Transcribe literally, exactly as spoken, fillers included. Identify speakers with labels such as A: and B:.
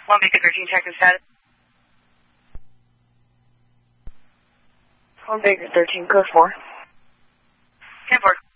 A: one Baker thirteen, check the status. one Baker thirteen, code four. ten four.